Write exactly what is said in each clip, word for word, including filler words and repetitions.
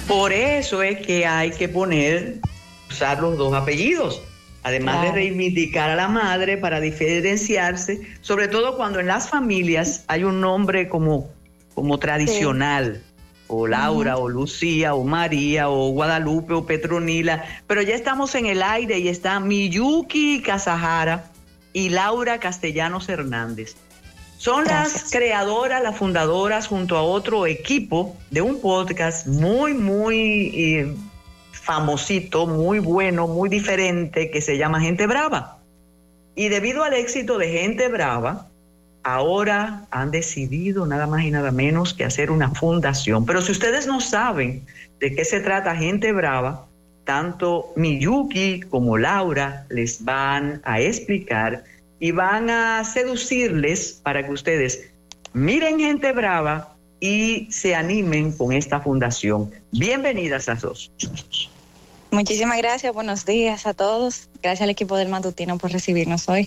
Por eso es que hay que poner, usar los dos apellidos, además claro. de reivindicar a la madre para diferenciarse, sobre todo cuando en las familias hay un nombre como, como tradicional, sí. o Laura, uh-huh. o Lucía, o María, o Guadalupe, o Petronila, pero ya estamos en el aire y está Miyuki Casajara y Laura Castellanos Hernández. Son Gracias. Las creadoras, las fundadoras, junto a otro equipo de un podcast muy, muy eh, famosito, muy bueno, muy diferente, que se llama Gente Brava. Y debido al éxito de Gente Brava, ahora han decidido nada más y nada menos que hacer una fundación. Pero si ustedes no saben de qué se trata Gente Brava, tanto Miyuki como Laura les van a explicar y van a seducirles para que ustedes miren Gente Brava y se animen con esta fundación. Bienvenidas a dos. Muchísimas gracias, buenos días a todos. Gracias al equipo del Matutino por recibirnos hoy.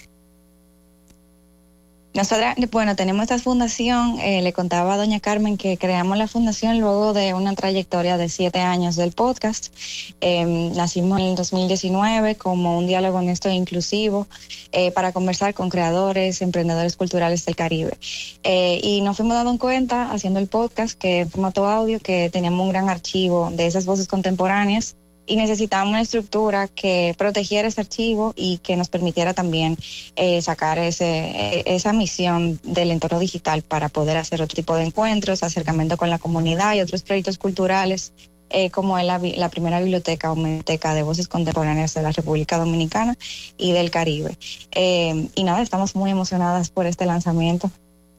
Nosotras, bueno, tenemos esta fundación, eh, le contaba a doña Carmen que creamos la fundación luego de una trayectoria de siete años del podcast. Eh, nacimos en el dos mil diecinueve como un diálogo honesto e inclusivo eh, para conversar con creadores, emprendedores culturales del Caribe. Eh, y nos fuimos dando cuenta, haciendo el podcast, que en formato audio, que teníamos un gran archivo de esas voces contemporáneas y necesitábamos una estructura que protegiera ese archivo y que nos permitiera también eh, sacar ese, eh, esa misión del entorno digital para poder hacer otro tipo de encuentros, acercamiento con la comunidad y otros proyectos culturales, eh, como es la, la primera biblioteca o biblioteca de voces contemporáneas de la República Dominicana y del Caribe. Eh, y nada, estamos muy emocionadas por este lanzamiento.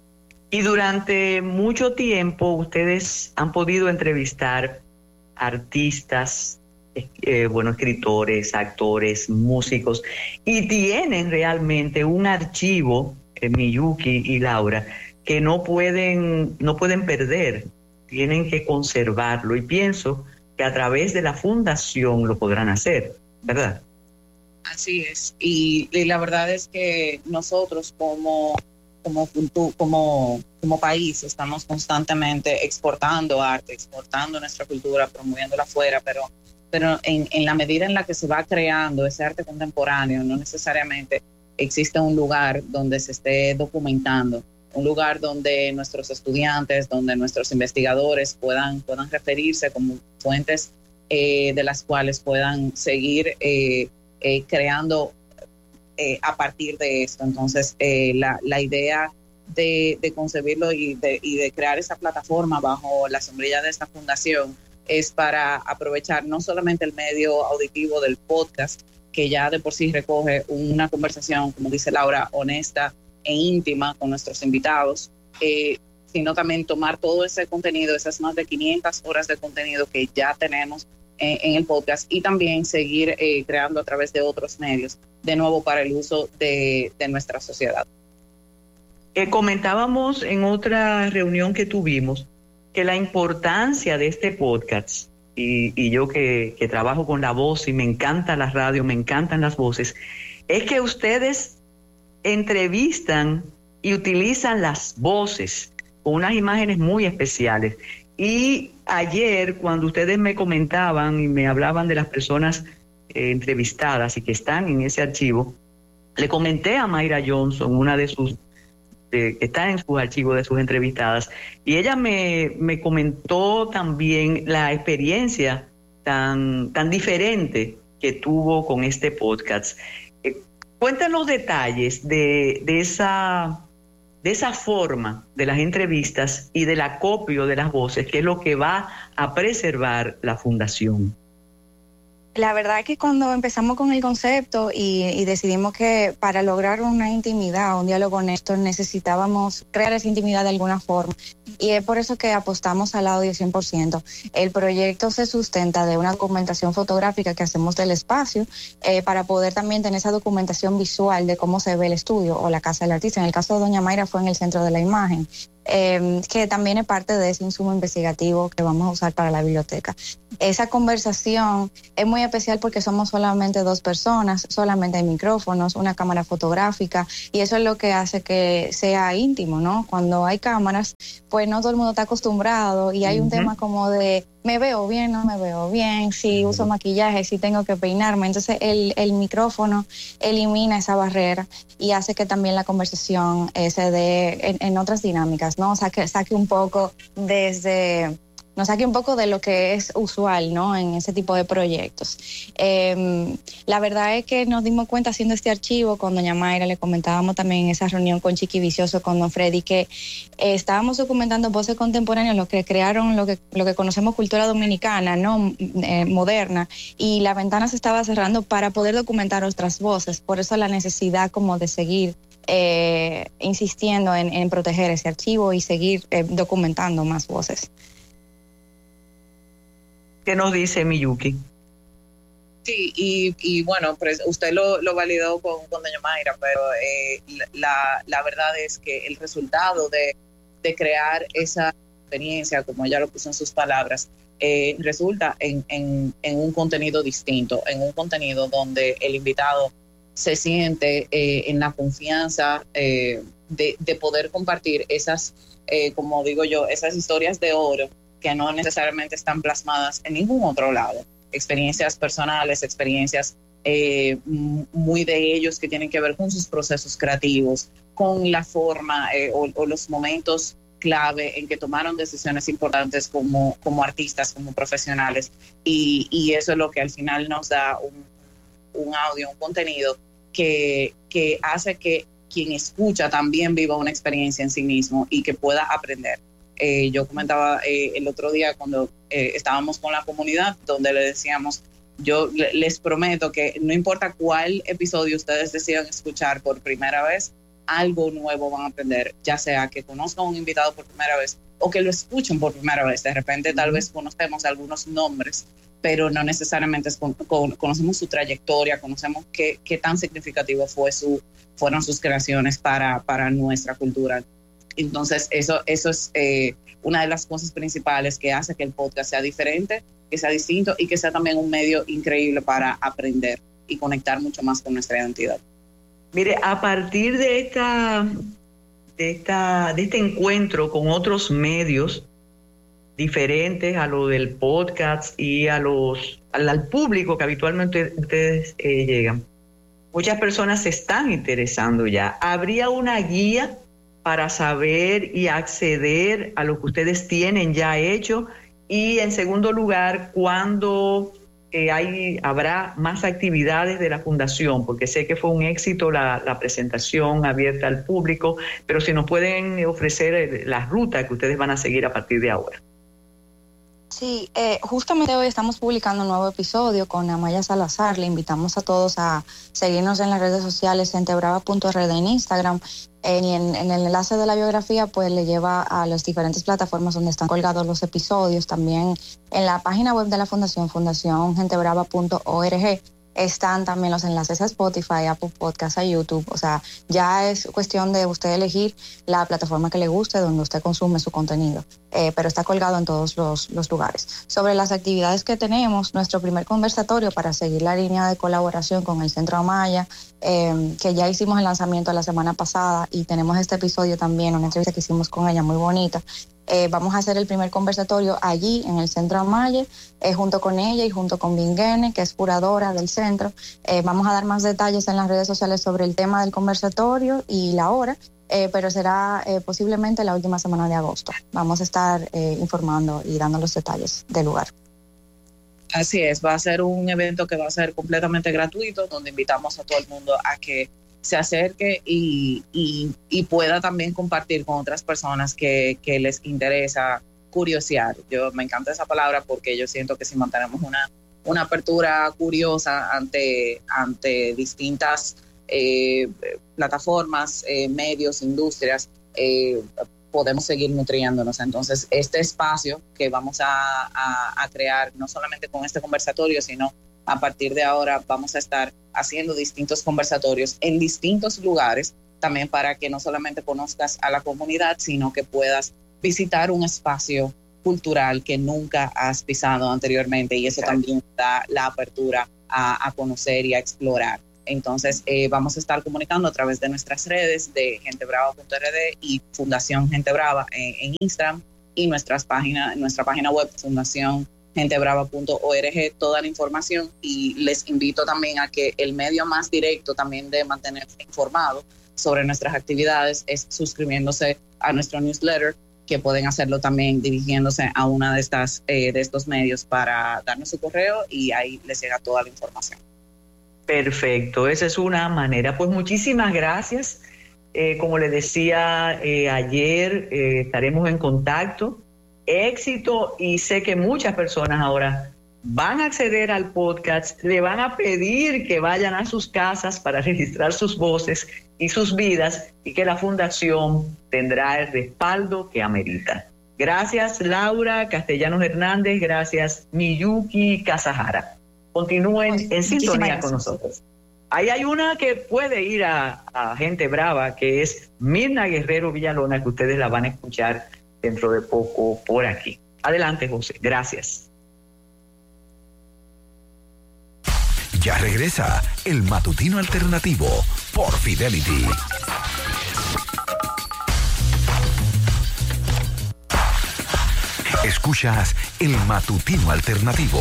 Y durante mucho tiempo ustedes han podido entrevistar artistas, Eh, bueno, escritores, actores, músicos, y tienen realmente un archivo, eh, Miyuki y Laura, que no pueden, no pueden perder, tienen que conservarlo, y pienso que a través de la fundación lo podrán hacer, ¿verdad? Así es, y, y la verdad es que nosotros como, como, como, como país estamos constantemente exportando arte, exportando nuestra cultura, promoviéndola afuera, pero pero en, en la medida en la que se va creando ese arte contemporáneo, no necesariamente existe un lugar donde se esté documentando, un lugar donde nuestros estudiantes, donde nuestros investigadores puedan, puedan referirse como fuentes eh, de las cuales puedan seguir eh, eh, creando eh, a partir de esto. Entonces, eh, la, la idea de, de concebirlo y de, y de crear esa plataforma bajo la sombrilla de esta fundación es para aprovechar no solamente el medio auditivo del podcast, que ya de por sí recoge una conversación, como dice Laura, honesta e íntima con nuestros invitados, eh, sino también tomar todo ese contenido, esas más de quinientas horas de contenido que ya tenemos eh, en el podcast, y también seguir eh, creando a través de otros medios, de nuevo para el uso de, de nuestra sociedad. Eh, comentábamos en otra reunión que tuvimos que la importancia de este podcast, y, y yo que, que trabajo con la voz y me encanta la radio, me encantan las voces, es que ustedes entrevistan y utilizan las voces con unas imágenes muy especiales. Y ayer, cuando ustedes me comentaban y me hablaban de las personas eh, entrevistadas y que están en ese archivo, le comenté a Mayra Johnson, una de sus que está en su archivo de sus entrevistadas, y ella me, me comentó también la experiencia tan, tan diferente que tuvo con este podcast. Eh, cuéntanos detalles de, de, esa, de esa forma de las entrevistas y del acopio de las voces, que es lo que va a preservar la fundación. La verdad es que cuando empezamos con el concepto y, y decidimos que para lograr una intimidad, un diálogo honesto, necesitábamos crear esa intimidad de alguna forma. Y es por eso que apostamos al audio cien por ciento. El proyecto se sustenta de una documentación fotográfica que hacemos del espacio eh, para poder también tener esa documentación visual de cómo se ve el estudio o la casa del artista. En el caso de doña Mayra fue en el centro de la imagen. Eh, que también es parte de ese insumo investigativo que vamos a usar para la biblioteca. Esa conversación es muy especial porque somos solamente dos personas, solamente hay micrófonos, una cámara fotográfica, y eso es lo que hace que sea íntimo, ¿no? Cuando hay cámaras, pues no todo el mundo está acostumbrado y hay uh-huh. un tema como de me veo bien, no me veo bien, si uso maquillaje, si tengo que peinarme. Entonces el, el micrófono elimina esa barrera y hace que también la conversación eh, se dé en, en otras dinámicas, ¿no? O sea, que saque un poco desde... nos saque un poco de lo que es usual, ¿no? En ese tipo de proyectos. Eh, la verdad es que nos dimos cuenta haciendo este archivo con doña Mayra, le comentábamos también en esa reunión con Chiqui Vicioso, con don Freddy, que eh, estábamos documentando voces contemporáneas, lo que crearon lo que, lo que conocemos cultura dominicana, ¿no? Eh, moderna, y la ventana se estaba cerrando para poder documentar otras voces. Por eso la necesidad como de seguir eh, insistiendo en, en proteger ese archivo y seguir eh, documentando más voces. ¿Qué nos dice Miyuki? Sí, y, y bueno, pues usted lo, lo validó con, con doña Mayra, pero eh, la, la verdad es que el resultado de, de crear esa experiencia, como ella lo puso en sus palabras, eh, resulta en, en, en un contenido distinto, en un contenido donde el invitado se siente eh, en la confianza eh, de, de poder compartir esas, eh, como digo yo, esas historias de oro que no necesariamente están plasmadas en ningún otro lado. Experiencias personales, experiencias eh, muy de ellos que tienen que ver con sus procesos creativos, con la forma eh, o, o los momentos clave en que tomaron decisiones importantes como, como artistas, como profesionales, y, y eso es lo que al final nos da un, un audio, un contenido que, que hace que quien escucha también viva una experiencia en sí mismo y que pueda aprender. Eh, yo comentaba eh, el otro día cuando eh, estábamos con la comunidad, donde le decíamos, yo le, les prometo que no importa cuál episodio ustedes decidan escuchar por primera vez, algo nuevo van a aprender, ya sea que conozcan a un invitado por primera vez o que lo escuchen por primera vez. De repente tal vez conocemos algunos nombres, pero no necesariamente es con, con, conocemos su trayectoria, conocemos qué, qué tan significativo fue su, fueron sus creaciones para, para nuestra cultura. Entonces, eso, eso es eh, una de las cosas principales que hace que el podcast sea diferente, que sea distinto y que sea también un medio increíble para aprender y conectar mucho más con nuestra identidad. Mire, a partir de esta, de esta, de este encuentro con otros medios diferentes a lo del podcast y a los, al, al público que habitualmente ustedes eh, llegan, muchas personas se están interesando ya. ¿Habría una guía para saber y acceder a lo que ustedes tienen ya hecho? Y en segundo lugar, ¿cuándo eh, hay, habrá más actividades de la Fundación? Porque sé que fue un éxito la, la presentación abierta al público, pero si nos pueden ofrecer la ruta que ustedes van a seguir a partir de ahora. Sí, eh, justamente hoy estamos publicando un nuevo episodio con Amaya Salazar. Le invitamos a todos a seguirnos en las redes sociales, gentebrava punto r d en Instagram. Eh, y en, en el enlace de la biografía, pues le lleva a las diferentes plataformas donde están colgados los episodios. También en la página web de la Fundación, fundación gentebrava punto org, están también los enlaces a Spotify, Apple Podcasts, a YouTube. O sea, ya es cuestión de usted elegir la plataforma que le guste, donde usted consume su contenido. Eh, pero está colgado en todos los, los lugares. Sobre las actividades que tenemos, nuestro primer conversatorio para seguir la línea de colaboración con el Centro Amaya, eh, que ya hicimos el lanzamiento la semana pasada y tenemos este episodio también, una entrevista que hicimos con ella muy bonita. Eh, vamos a hacer el primer conversatorio allí en el Centro Amaya, eh, junto con ella y junto con Bingene, que es curadora del centro. Eh, vamos a dar más detalles en las redes sociales sobre el tema del conversatorio y la hora, eh, pero será eh, posiblemente la última semana de agosto. Vamos a estar eh, informando y dando los detalles del lugar. Así es, va a ser un evento que va a ser completamente gratuito, donde invitamos a todo el mundo a que se acerque y, y, y pueda también compartir con otras personas que, que les interesa curiosear. Yo me encanta esa palabra porque yo siento que si mantenemos una, una apertura curiosa ante, ante distintas eh, plataformas, eh, medios, industrias, eh, podemos seguir nutriéndonos. Entonces, este espacio que vamos a, a, a crear, no solamente con este conversatorio, sino a partir de ahora vamos a estar haciendo distintos conversatorios en distintos lugares, también para que no solamente conozcas a la comunidad, sino que puedas visitar un espacio cultural que nunca has pisado anteriormente, y eso también da la apertura a, a conocer y a explorar. Entonces, eh, vamos a estar comunicando a través de nuestras redes de gentebrava punto r d y Fundación Gente Brava en, en Instagram, y nuestras páginas, nuestra página web fundación gente brava punto org, toda la información, y les invito también a que el medio más directo también de mantenerse informado sobre nuestras actividades es suscribiéndose a nuestro newsletter, que pueden hacerlo también dirigiéndose a una de estas eh, de estos medios para darnos su correo y ahí les llega toda la información. Perfecto, esa es una manera. Pues muchísimas gracias. Eh, como les decía eh, ayer, eh, estaremos en contacto. Éxito, y sé que muchas personas ahora van a acceder al podcast, le van a pedir que vayan a sus casas para registrar sus voces y sus vidas, y que la fundación tendrá el respaldo que amerita. Gracias, Laura Castellanos Hernández, gracias, Miyuki Kasahara. Continúen en sintonía con nosotros. Ahí hay una que puede ir a, a Gente Brava, que es Mirna Guerrero Villalona, que ustedes la van a escuchar dentro de poco por aquí. Adelante, José. Gracias. Ya regresa el Matutino Alternativo por Fidelity. Escuchas el Matutino Alternativo.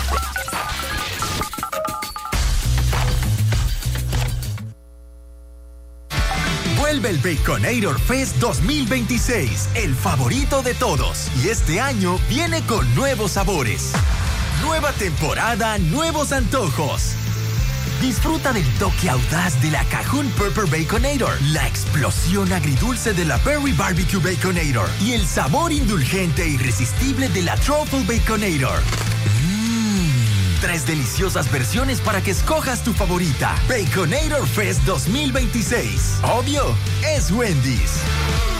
Vuelve el Baconator Fest dos mil veintiséis, el favorito de todos. Y este año viene con nuevos sabores. Nueva temporada, nuevos antojos. Disfruta del toque audaz de la Cajun Pepper Baconator, la explosión agridulce de la Berry Barbecue Baconator y el sabor indulgente e irresistible de la Truffle Baconator. Mmm, tres deliciosas versiones para que escojas tu favorita. Baconator Fest dos mil veintiséis. Obvio, es Wendy's.